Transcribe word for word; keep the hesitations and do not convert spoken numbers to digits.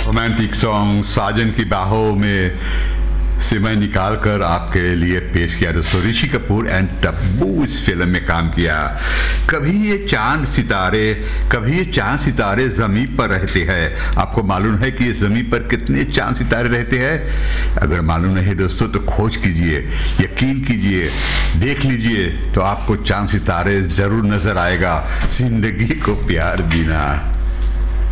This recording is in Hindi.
रोमांटिक सॉन्ग साजन की बाहों में से मैं निकाल कर आपके लिए पेश किया। दोस्तों ऋषि कपूर एंड तब्बू इस फिल्म में काम किया। कभी ये चांद सितारे कभी ये चांद सितारे ज़मीन पर रहते हैं। आपको मालूम है कि ये ज़मीन पर कितने चांद सितारे रहते हैं? अगर मालूम नहीं दोस्तों तो खोज कीजिए, यकीन कीजिए, देख लीजिए तो आपको चांद सितारे ज़रूर नज़र आएगा। जिंदगी को प्यार बिना